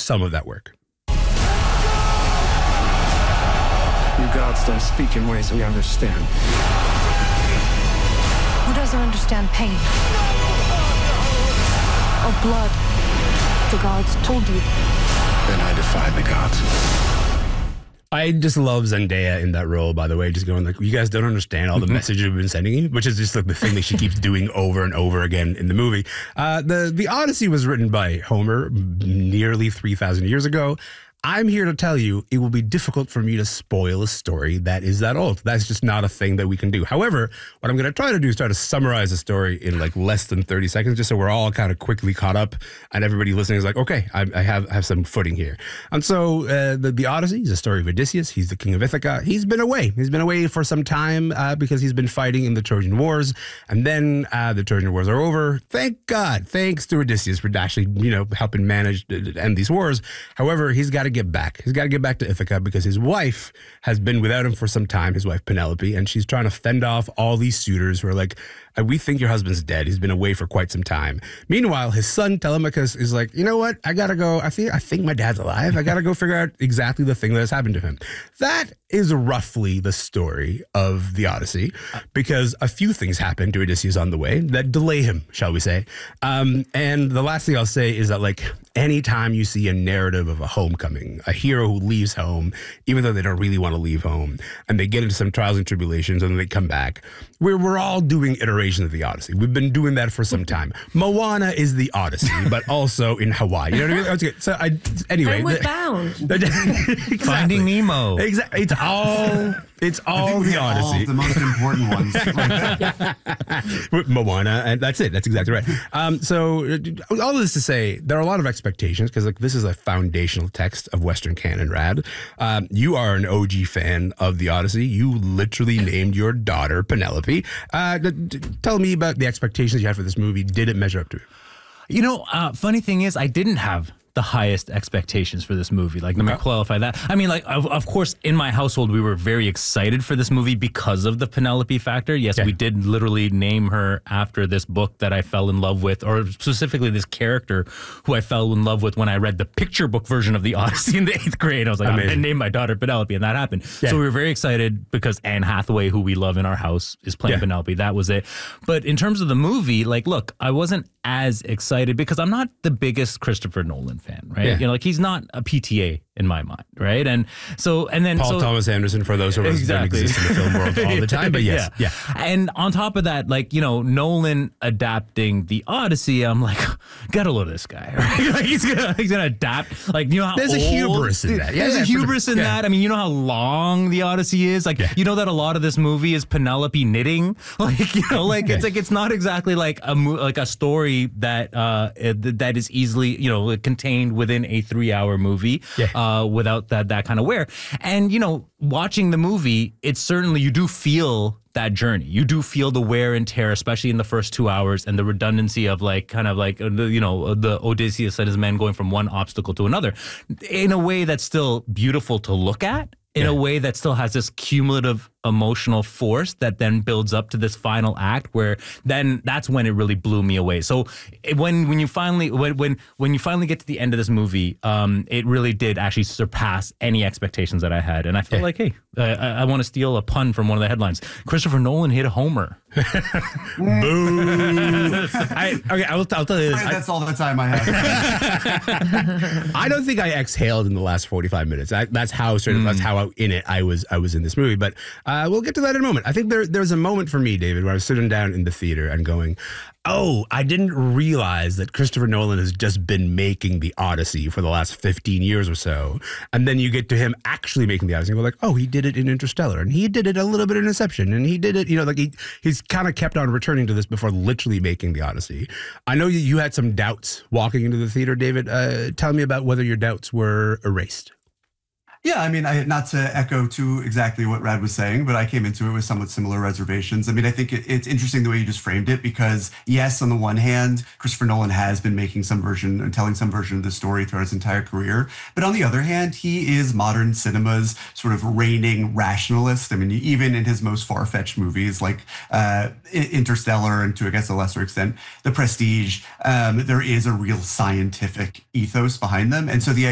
some of that work. You gods don't speak in ways we understand. Who doesn't understand pain? Or blood? The gods told you. Then I defy the gods. I just love Zendaya in that role, by the way, just going like, you guys don't understand all the messages we've been sending you, which is just like the thing that she keeps doing over and over again in the movie. The Odyssey was written by Homer nearly 3,000 years ago. I'm here to tell you it will be difficult for me to spoil a story that is that old. That's just not a thing that we can do. However, what I'm going to try to do is try to summarize the story in like less than 30 seconds, just so we're all kind of quickly caught up and everybody listening is like, okay, I have some footing here. And so the Odyssey is a story of Odysseus. He's the king of Ithaca. He's been away. He's been away for some time because he's been fighting in the Trojan Wars. And then the Trojan Wars are over. Thank God. Thanks to Odysseus for actually, helping manage to end these wars. However, he's got to get back. He's got to get back to Ithaca because his wife has been without him for some time, his wife Penelope, and she's trying to fend off all these suitors who are like, we think your husband's dead. He's been away for quite some time. Meanwhile, his son Telemachus is like, you know what? I gotta go. I think my dad's alive. I gotta go figure out exactly the thing that has happened to him. That is roughly the story of the Odyssey, because a few things happen to Odysseus on the way that delay him, shall we say. And the last thing I'll say is that, like, anytime you see a narrative of a homecoming, a hero who leaves home, even though they don't really want to leave home, and they get into some trials and tribulations and then they come back, we're all doing iterations of the Odyssey. We've been doing that for some time. Moana is the Odyssey, but also in Hawaii. You know what I mean? Okay, so anyway. And with Bound. Exactly. Finding Nemo. Exactly. It's all the Odyssey. All the most important ones. Moana, and that's it. That's exactly right. So all of this to say, there are a lot of expectations because like this is a foundational text of Western canon, Rad. You are an OG fan of the Odyssey. You literally named your daughter Penelope. Tell me about the expectations you had for this movie. Did it measure up to it? Funny thing is, I didn't have the highest expectations for this movie. Like, let me qualify that. I mean, like, of course, in my household, we were very excited for this movie because of the Penelope factor. Yes, we did literally name her after this book that I fell in love with, or specifically this character who I fell in love with when I read the picture book version of the Odyssey in the 8th grade. I was like, I'm going to name my daughter Penelope, and that happened. Yeah. So we were very excited because Anne Hathaway, who we love in our house, is playing Penelope. That was it. But in terms of the movie, like, look, I wasn't as excited because I'm not the biggest Christopher Nolan fan, right? Like, he's not a PTA in my mind, right? And then Paul Thomas Anderson, for those of us who don't exist in the film world all the time, but yes. Yeah. And on top of that, like, Nolan adapting the Odyssey, I'm like, get a load of this guy, right? Like, he's gonna adapt. Like, how there's a hubris in that. There's a hubris in that. I mean, you know how long the Odyssey is. Like, you know that a lot of this movie is Penelope knitting. Like, it's like it's not exactly like a story that that is easily contained within a 3-hour movie. Without that kind of wear. And, watching the movie, it's certainly, you do feel that journey. You do feel the wear and tear, especially in the first 2 hours, and the redundancy of the Odysseus and his men going from one obstacle to another in a way that's still beautiful to look at, in a way that still has this cumulative emotional force that then builds up to this final act, where then that's when it really blew me away. So when you finally get to the end of this movie, it really did actually surpass any expectations that I had. And I feel like, hey, I want to steal a pun from one of the headlines. Christopher Nolan hit a homer. Boo! I'll tell you this. That's all the time I have. I don't think I exhaled in the last 45 minutes. That's how in it I was in this movie. But we'll get to that in a moment. I think there's a moment for me, David, where I was sitting down in the theater and going, oh, I didn't realize that Christopher Nolan has just been making the Odyssey for the last 15 years or so. And then you get to him actually making the Odyssey and go like, oh, he did it in Interstellar, and he did it a little bit in Inception, and he did it, he's kind of kept on returning to this before literally making the Odyssey. I know you had some doubts walking into the theater, David. Tell me about whether your doubts were erased. Yeah, I mean, not to echo to exactly what Rad was saying, but I came into it with somewhat similar reservations. I mean, I think it's interesting the way you just framed it, because yes, on the one hand, Christopher Nolan has been making some version and telling some version of the story throughout his entire career. But on the other hand, he is modern cinema's sort of reigning rationalist. I mean, even in his most far-fetched movies like Interstellar and to, I guess, a lesser extent, The Prestige, there is a real scientific ethos behind them. And so the